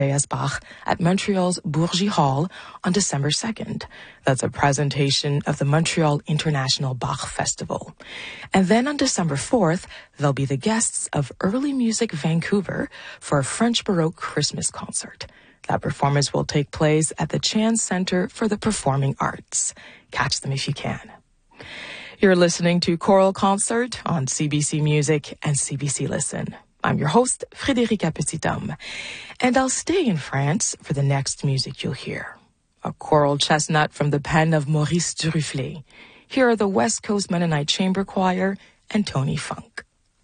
Amadeus Bach at Montreal's Bourgie Hall on December 2nd. That's a presentation of the Montreal International Bach Festival. And then on December 4th, they'll be the guests of Early Music Vancouver for a French Baroque Christmas concert. That performance will take place at the Chan Center for the Performing Arts. Catch them if you can. You're listening to Choral Concert on CBC Music and CBC Listen. I'm your host, Frédérica Petithomme, and I'll stay in France for the next music you'll hear. A choral chestnut from the pen of Maurice Duruflé. Here are the West Coast Mennonite Chamber Choir and Tony Funk.